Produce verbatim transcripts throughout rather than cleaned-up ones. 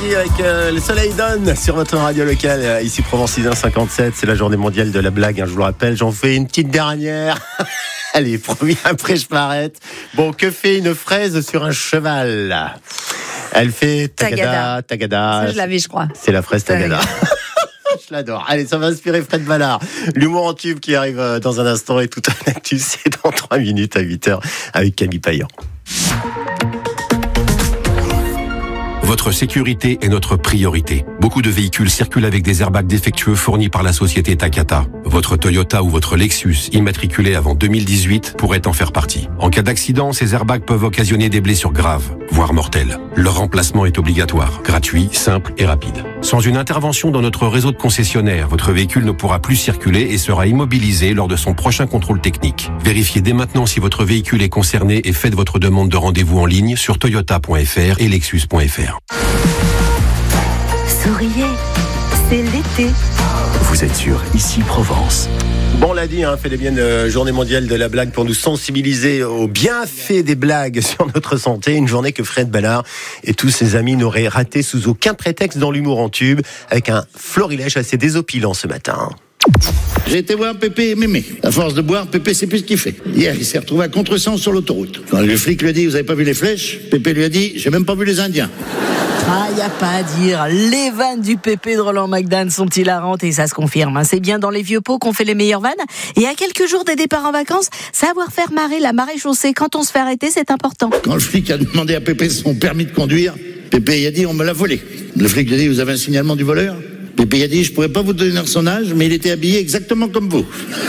midi avec euh, le soleil donne sur votre radio locale, euh, ici Provence six heures cinquante-sept. C'est la journée mondiale de la blague, hein, je vous le rappelle. J'en fais une petite dernière. Allez, promis, après je m'arrête. Bon, que fait une fraise sur un cheval? Elle fait tagada, tagada. Ça, je l'avais, je crois. C'est la fraise tagada. Je l'adore. Allez, ça va inspirer Fred Ballard. L'humour en tube qui arrive dans un instant et tout un actu, c'est dans trois minutes à huit heures avec Camille Payan. Votre sécurité est notre priorité. Beaucoup de véhicules circulent avec des airbags défectueux fournis par la société Takata. Votre Toyota ou votre Lexus, immatriculé avant deux mille dix-huit, pourrait en faire partie. En cas d'accident, ces airbags peuvent occasionner des blessures graves, voire mortelles. Leur remplacement est obligatoire, gratuit, simple et rapide. Sans une intervention dans notre réseau de concessionnaires, votre véhicule ne pourra plus circuler et sera immobilisé lors de son prochain contrôle technique. Vérifiez dès maintenant si votre véhicule est concerné et faites votre demande de rendez-vous en ligne sur toyota point f r et lexus point f r. Souriez, c'est l'été. Vous êtes sur Ici Provence. Bon, on l'a dit, hein, fêtez bien euh, journée mondiale de la blague pour nous sensibiliser aux bienfaits des blagues sur notre santé. Une journée que Fred Ballard et tous ses amis n'auraient raté sous aucun prétexte dans l'humour en tube, avec un florilège assez désopilant ce matin. J'ai été voir Pépé et Mémé. À force de boire, Pépé sait plus ce qu'il fait. Hier, il s'est retrouvé à contresens sur l'autoroute. Quand le flic lui a dit « Vous avez pas vu les flèches ?» Pépé lui a dit « J'ai même pas vu les Indiens. » Ah, y a pas à dire. Les vannes du Pépé de Roland McDan sont hilarantes et ça se confirme. Hein. C'est bien dans les vieux pots qu'on fait les meilleures vannes. Et à quelques jours des départs en vacances, savoir faire marrer la marée chaussée quand on se fait arrêter, c'est important. Quand le flic a demandé à Pépé son permis de conduire, Pépé a dit « On me l'a volé. » Le flic lui a dit « Vous avez un signalement du voleur ?» Pépé a dit « Je pourrais pas vous donner son âge, mais il était habillé exactement comme vous. »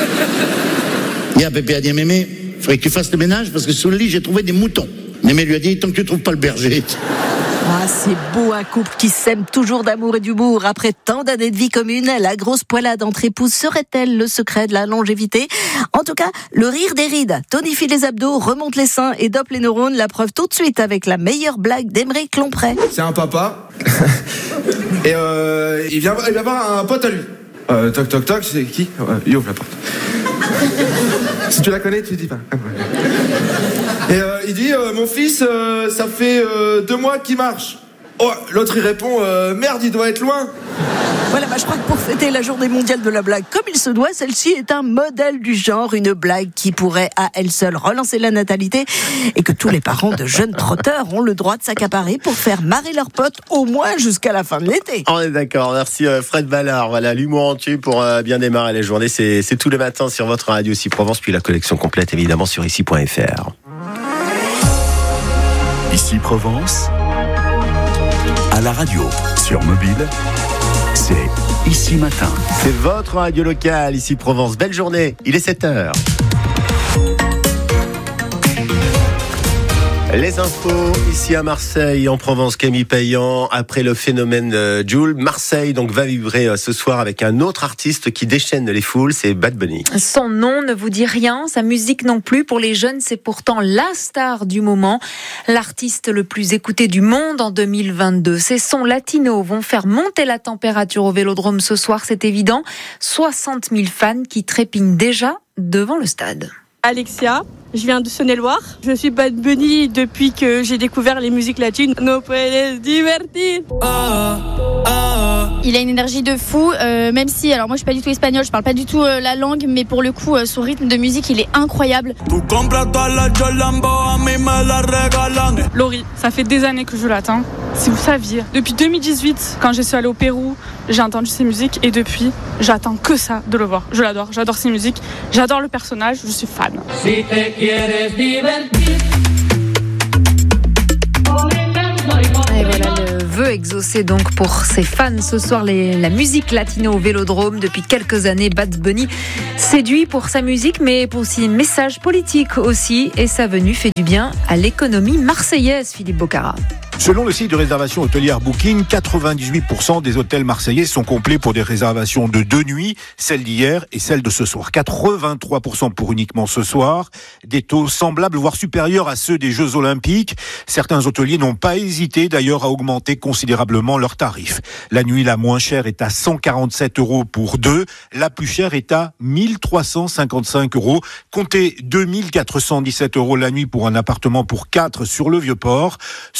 Hier, Pépé a dit à Mémé « Faudrait que tu fasses le ménage parce que sous le lit, j'ai trouvé des moutons. » Mémé lui a dit « Tant que tu trouves pas le berger. » Ah, c'est beau un couple qui s'aime toujours d'amour et d'humour. Après tant d'années de vie commune, la grosse poilade entre épouses serait-elle le secret de la longévité? En tout cas, le rire des rides tonifie les abdos, remonte les seins et dope les neurones. La preuve tout de suite avec la meilleure blague d'Aymeric Lomprey. C'est un papa. Et euh, il vient, il vient voir un pote à lui. Euh, toc toc toc, c'est qui? euh, Il ouvre la porte. Si tu la connais, tu dis pas. Et euh, il dit euh, mon fils, euh, ça fait euh, deux mois qu'il marche. Oh, l'autre il répond euh, merde, il doit être loin. Voilà, bah, je crois que pour fêter la journée mondiale de la blague comme il se doit, celle-ci est un modèle du genre, une blague qui pourrait à elle seule relancer la natalité et que tous les parents de jeunes trotteurs ont le droit de s'accaparer pour faire marrer leurs potes au moins jusqu'à la fin de l'été. On est d'accord, merci euh, Fred Ballard. Voilà, l'humour en tube pour euh, bien démarrer les journées, c'est, c'est tous les matins sur votre radio Ici Provence, puis la collection complète évidemment sur ici point f r. Ici Provence, à la radio, sur mobile, c'est Ici Matin. C'est votre radio locale, Ici Provence. Belle journée, il est sept heures. Les infos ici à Marseille, en Provence, Camille Payan. Après le phénomène euh, Jul, Marseille donc va vibrer euh, ce soir avec un autre artiste qui déchaîne les foules, c'est Bad Bunny. Son nom ne vous dit rien, sa musique non plus. Pour les jeunes, c'est pourtant la star du moment, l'artiste le plus écouté du monde en deux mille vingt-deux. Ses sons latinos vont faire monter la température au Vélodrome ce soir, c'est évident. soixante mille fans qui trépignent déjà devant le stade. Alexia, je viens de Saône-et-Loire. Je suis Bad Bunny depuis que j'ai découvert les musiques latines. No puedes divertir. Il a une énergie de fou, euh, même si, alors moi je suis pas du tout espagnol, je parle pas du tout euh, la langue, mais pour le coup, euh, son rythme de musique, il est incroyable. Laurie, ça fait des années que je l'attends. Si vous saviez, depuis deux mille dix-huit, quand je suis allée au Pérou, j'ai entendu ses musiques et depuis, j'attends que ça de le voir. Je l'adore, j'adore ses musiques, j'adore le personnage, je suis fan. Si te quieres divertir. Et voilà le vœu exaucé donc pour ses fans ce soir, les, la musique latino au Vélodrome. Depuis quelques années, Bad Bunny séduit pour sa musique, mais pour aussi un message politique aussi. Et sa venue fait du bien à l'économie marseillaise, Philippe Bocara. Selon le site de réservation hôtelière Booking, quatre-vingt-dix-huit pour cent des hôtels marseillais sont complets pour des réservations de deux nuits, celle d'hier et celle de ce soir. quatre-vingt-trois pour cent pour uniquement ce soir. Des taux semblables, voire supérieurs à ceux des Jeux Olympiques. Certains hôteliers n'ont pas hésité d'ailleurs à augmenter considérablement leurs tarifs. La nuit la moins chère est à cent quarante-sept euros pour deux. La plus chère est à mille trois cent cinquante-cinq euros. Comptez deux mille quatre cent dix-sept euros la nuit pour un appartement pour quatre sur le Vieux-Port. Selon le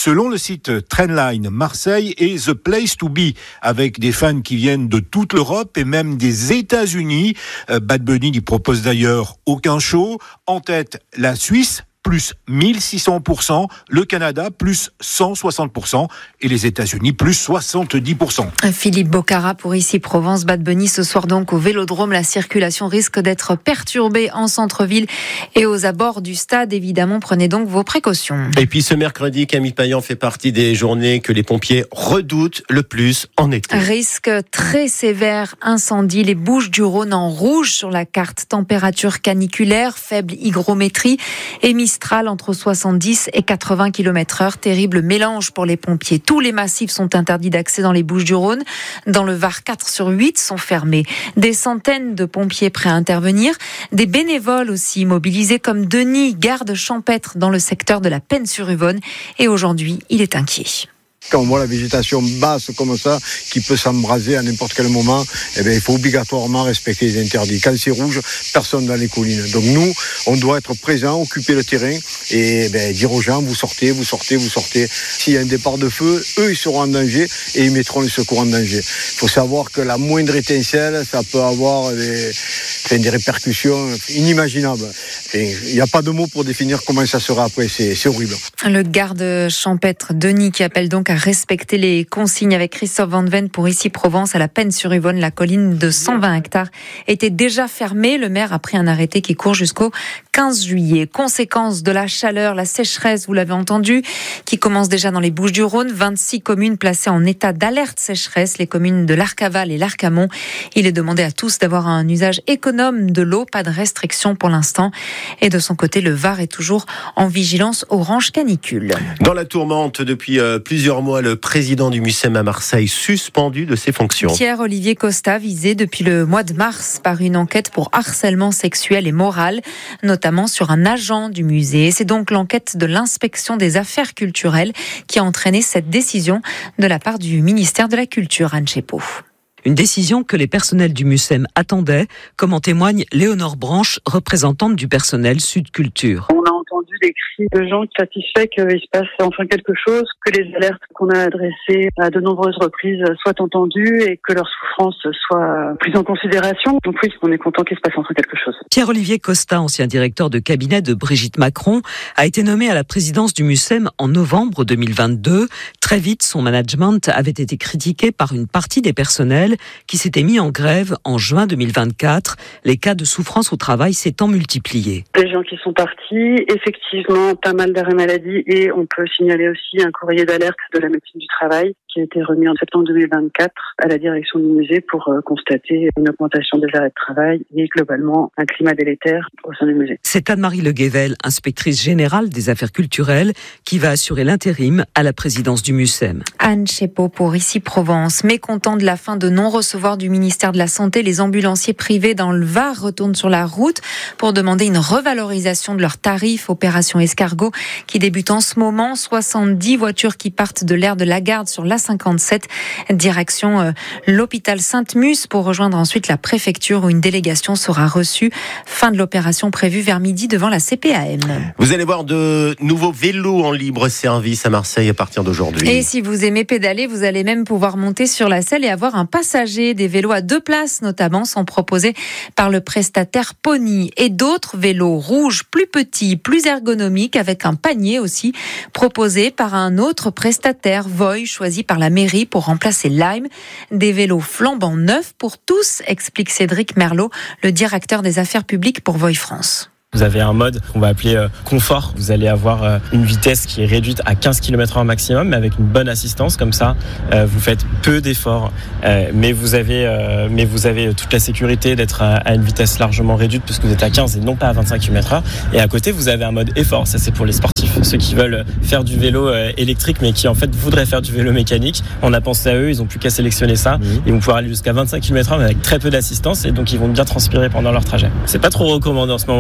sites Trendline Marseille et The Place to Be, avec des fans qui viennent de toute l'Europe et même des États-Unis. Euh, Bad Bunny n'y propose d'ailleurs aucun show. En tête, la Suisse, plus mille six cents pour cent, le Canada, plus cent soixante pour cent et les États-Unis, plus soixante-dix pour cent. Philippe Bocara pour Ici Provence. Bad Bunny ce soir donc au Vélodrome. La circulation risque d'être perturbée en centre-ville et aux abords du stade. Évidemment, prenez donc vos précautions. Et puis ce mercredi, Camille Payan fait partie des journées que les pompiers redoutent le plus en été. Risque très sévère, incendie. Les Bouches-du-Rhône en rouge sur la carte. Température caniculaire, faible hygrométrie, émission Mistral entre soixante-dix et quatre-vingts kilomètres heure. Terrible mélange pour les pompiers. Tous les massifs sont interdits d'accès dans les Bouches-du-Rhône. Dans le Var, quatre sur huit sont fermés. Des centaines de pompiers prêts à intervenir. Des bénévoles aussi mobilisés comme Denis, garde champêtre dans le secteur de la Penne-sur-Yvonne. Et aujourd'hui, il est inquiet. Quand on voit la végétation basse comme ça, qui peut s'embraser à n'importe quel moment, eh bien, il faut obligatoirement respecter les interdits. Quand c'est rouge, personne dans les collines. Donc nous, on doit être présents, occuper le terrain et eh bien, dire aux gens, vous sortez, vous sortez, vous sortez. S'il y a un départ de feu, eux, ils seront en danger et ils mettront les secours en danger. Il faut savoir que la moindre étincelle, ça peut avoir des, enfin, des répercussions inimaginables. Et il n'y a pas de mots pour définir comment ça sera après, c'est, c'est horrible. Le garde champêtre Denis qui appelle donc à respecter les consignes avec Christophe Van Ven pour Ici Provence. À la Penne-sur-Yvonne, la colline de cent vingt hectares était déjà fermée. Le maire a pris un arrêté qui court jusqu'au quinze juillet. Conséquence de la chaleur, la sécheresse, vous l'avez entendu, qui commence déjà dans les Bouches-du-Rhône. vingt-six communes placées en état d'alerte sécheresse, les communes de l'Arcaval et l'Arcamont. Il est demandé à tous d'avoir un usage économe de l'eau, pas de restrictions pour l'instant. Et de son côté, le Var est toujours en vigilance orange canicule. Dans la tourmente depuis euh, plusieurs mois, le président du Mucem à Marseille suspendu de ses fonctions. Pierre-Olivier Costa visé depuis le mois de mars par une enquête pour harcèlement sexuel et moral, notamment sur un agent du musée. C'est donc l'enquête de l'inspection des affaires culturelles qui a entraîné cette décision de la part du ministère de la Culture, Anne Chepot. Une décision que les personnels du Mucem attendaient, comme en témoigne Léonore Branche, représentante du personnel Sud Culture. On a entendu des cris de gens satisfaits qu'il se passe enfin quelque chose, que les alertes qu'on a adressées à de nombreuses reprises soient entendues et que leur souffrance soit prise en considération. Donc oui, on est content qu'il se passe enfin quelque chose. Pierre-Olivier Costa, ancien directeur de cabinet de Brigitte Macron, a été nommé à la présidence du Mucem en novembre deux mille vingt-deux. Très vite, son management avait été critiqué par une partie des personnels qui s'était mis en grève en juin deux mille vingt-quatre. Les cas de souffrance au travail s'étant multipliés. Des gens qui sont partis, effectivement, pas mal d'arrêts maladie et on peut signaler aussi un courrier d'alerte de la médecine du travail qui a été remis en septembre deux mille vingt-quatre à la direction du musée pour euh, constater une augmentation des arrêts de travail et globalement un climat délétère au sein du musée. C'est Anne-Marie Le Guével, inspectrice générale des affaires culturelles, qui va assurer l'intérim à la présidence du Mucem. Anne Chepot pour Ici Provence. Mécontent de la fin de non-recevoir du ministère de la Santé, les ambulanciers privés dans le Var retournent sur la route pour demander une revalorisation de leurs tarifs. Opération Escargot qui débute en ce moment. soixante-dix voitures qui partent de l'aire de la Garde sur l'A cinquante-sept, direction euh, l'hôpital Sainte-Musse pour rejoindre ensuite la préfecture où une délégation sera reçue. Fin de l'opération prévue vers midi devant la C P A M. Vous allez voir de nouveaux vélos en libre service à Marseille à partir d'aujourd'hui. Et si vous aimez pédaler, vous allez même pouvoir monter sur la selle et avoir un passager. Des vélos à deux places notamment sont proposés par le prestataire Pony et d'autres vélos rouges plus petits, plus ergonomiques avec un panier aussi proposé par un autre prestataire, Voy, choisi par la mairie pour remplacer Lime. Des vélos flambant neufs pour tous, explique Cédric Merlot, le directeur des affaires publiques pour Voy France. Vous avez un mode qu'on va appeler euh, confort. Vous allez avoir euh, une vitesse qui est réduite à quinze kilomètres heure maximum, mais avec une bonne assistance. Comme ça, euh, vous faites peu d'efforts, euh, mais vous avez, euh, mais vous avez toute la sécurité d'être à, à une vitesse largement réduite puisque vous êtes à quinze et non pas à vingt-cinq kilomètres heure. Et à côté, vous avez un mode effort. Ça, c'est pour les sportifs, ceux qui veulent faire du vélo euh, électrique, mais qui en fait voudraient faire du vélo mécanique. On a pensé à eux. Ils ont plus qu'à sélectionner ça. Mmh. Ils vont pouvoir aller jusqu'à vingt-cinq kilomètres heure, mais avec très peu d'assistance, et donc ils vont bien transpirer pendant leur trajet. C'est pas trop recommandé en ce moment, je vous le garantis.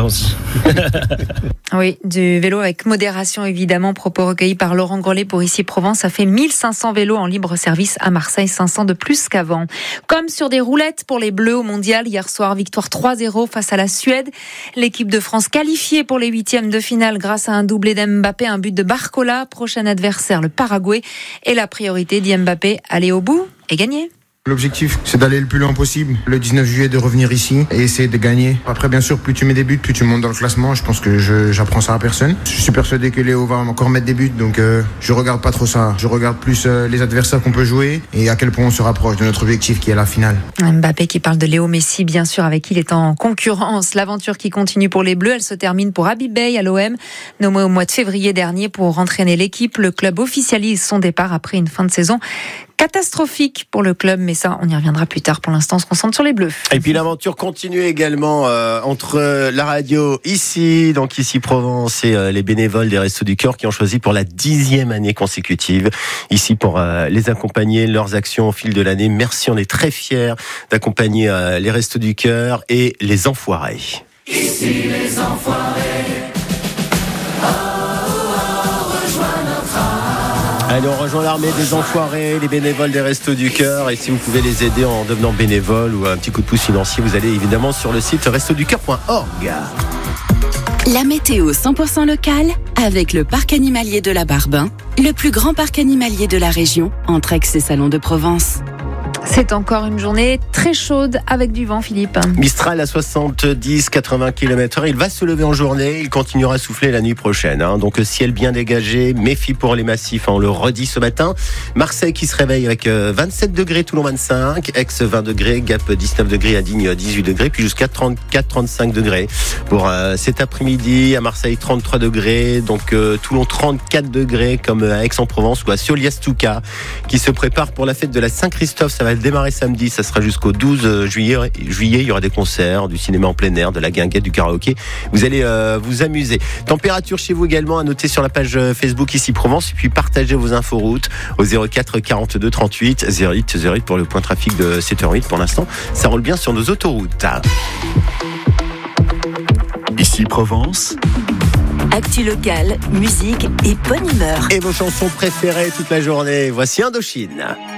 aussi. Oui, du vélo avec modération évidemment, propos recueillis par Laurent Grellet pour Ici Provence. Ça fait mille cinq cents vélos en libre service à Marseille, cinq cents de plus qu'avant. Comme sur des roulettes pour les Bleus au Mondial, hier soir, victoire trois zéro face à la Suède. L'équipe de France qualifiée pour les huitièmes de finale grâce à un doublé d'Mbappé, un but de Barcola. Prochain adversaire, le Paraguay. Et la priorité d'Mbappé, aller au bout et gagner. L'objectif, c'est d'aller le plus loin possible. Le dix-neuf juillet, de revenir ici et essayer de gagner. Après, bien sûr, plus tu mets des buts, plus tu montes dans le classement. Je pense que je, j'apprends ça à personne. Je suis persuadé que Léo va encore mettre des buts, donc euh, je regarde pas trop ça. Je regarde plus euh, les adversaires qu'on peut jouer et à quel point on se rapproche de notre objectif qui est la finale. Mbappé qui parle de Léo Messi, bien sûr, avec qui il est en concurrence. L'aventure qui continue pour les Bleus, elle se termine pour Habib Beye à l'O M, nommé au mois de février dernier pour entraîner l'équipe. Le club officialise son départ après une fin de saison catastrophique pour le club, mais ça, on y reviendra plus tard. Pour l'instant, on se concentre sur les Bleus. Et puis l'aventure continue également euh, entre la radio ici, donc ici Provence, et euh, les bénévoles des Restos du Cœur qui ont choisi pour la dixième année consécutive ici pour euh, les accompagner, leurs actions au fil de l'année. Merci, on est très fiers d'accompagner euh, les Restos du Cœur et les Enfoirés. Ici les Enfoirés. Allez, on rejoint l'armée des Enfoirés, les bénévoles des Restos du Cœur. Et si vous pouvez les aider en devenant bénévole ou un petit coup de pouce financier, vous allez évidemment sur le site resto du cœur point org. La météo cent pour cent locale avec le parc animalier de la Barbin, le plus grand parc animalier de la région, entre Aix et Salon de Provence. C'est encore une journée très chaude avec du vent, Philippe. Mistral à soixante-dix à quatre-vingts kilomètres heure. Il va se lever en journée. Il continuera à souffler la nuit prochaine. Hein. Donc, ciel bien dégagé. Méfie pour les massifs. Hein. On le redit ce matin. Marseille qui se réveille avec vingt-sept degrés, Toulon vingt-cinq. Aix vingt degrés. Gap dix-neuf degrés. À Digne dix-huit degrés. Puis jusqu'à trente-quatre à trente-cinq degrés. Pour euh, cet après-midi, à Marseille trente-trois degrés. Donc, euh, Toulon trente-quatre degrés. Comme à Aix-en-Provence ou à Solias-Touca qui se prépare pour la fête de la Saint-Christophe. Ça va démarrer samedi, ça sera jusqu'au douze juillet. Juillet, il y aura des concerts, du cinéma en plein air, de la guinguette, du karaoké. Vous allez euh, vous amuser. Température chez vous également à noter sur la page Facebook Ici Provence. Et puis partagez vos inforoutes au zéro quatre quarante-deux trente-huit zéro huit zéro huit pour le point trafic de sept heures huit. Pour l'instant, ça roule bien sur nos autoroutes. Ici Provence. Actu locale, musique et bonne humeur. Et vos chansons préférées toute la journée. Voici Indochine.